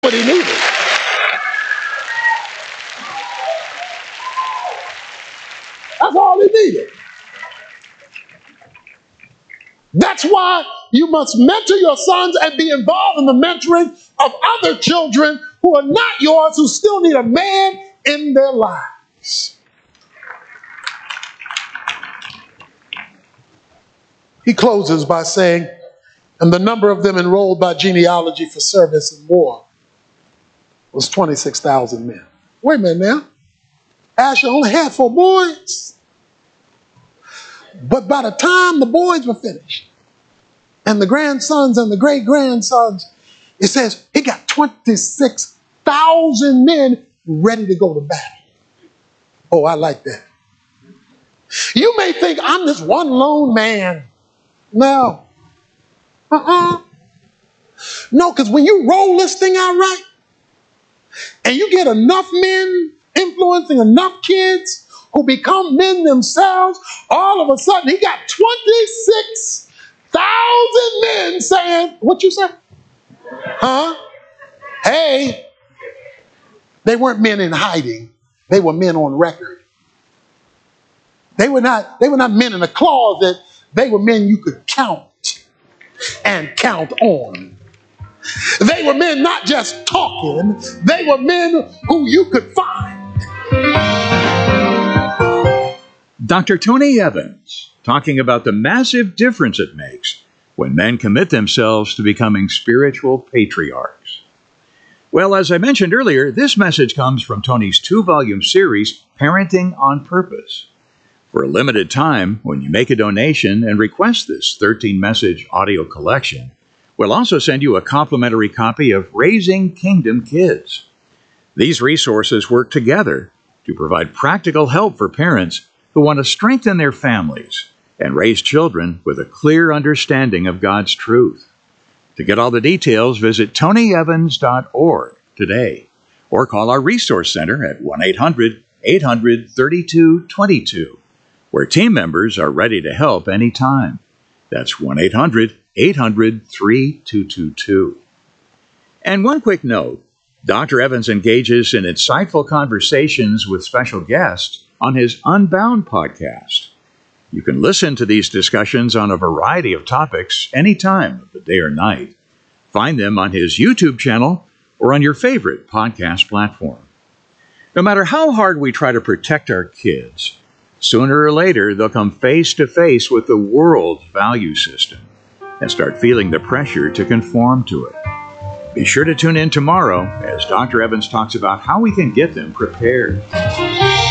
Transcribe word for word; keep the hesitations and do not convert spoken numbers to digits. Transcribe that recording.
what he needed. That's all he needed. That's why you must mentor your sons and be involved in the mentoring of other children who are not yours, who still need a man in their lives. He closes by saying, and the number of them enrolled by genealogy for service in war was twenty-six thousand men. Wait a minute now. Asher only had four boys. But by the time the boys were finished, and the grandsons and the great-grandsons, it says he got twenty-six thousand men ready to go to battle. Oh, I like that. You may think I'm this one lone man. No. Uh-uh. No, because when you roll this thing out right, and you get enough men influencing enough kids who become men themselves, all of a sudden he got twenty-six thousand men saying, what you say? Huh? Hey. They weren't men in hiding. They were men on record. They were not, they were not men in a closet. They were men you could count and count on. They were men not just talking. They were men who you could find. Doctor Tony Evans, talking about the massive difference it makes when men commit themselves to becoming spiritual patriarchs. Well, as I mentioned earlier, this message comes from Tony's two-volume series, Parenting on Purpose. For a limited time, when you make a donation and request this thirteen-message audio collection, we'll also send you a complimentary copy of Raising Kingdom Kids. These resources work together to provide practical help for parents who want to strengthen their families and raise children with a clear understanding of God's truth. To get all the details, visit tony evans dot org today or call our Resource Center at one eight hundred, eight hundred, thirty-two twenty-two, where team members are ready to help anytime. That's one eight hundred, eight hundred, thirty-two twenty-two. And one quick note, Doctor Evans engages in insightful conversations with special guests on his Unbound podcast. You can listen to these discussions on a variety of topics any time of the day or night. Find them on his YouTube channel or on your favorite podcast platform. No matter how hard we try to protect our kids, sooner or later they'll come face to face with the world's value system and start feeling the pressure to conform to it. Be sure to tune in tomorrow as Doctor Evans talks about how we can get them prepared.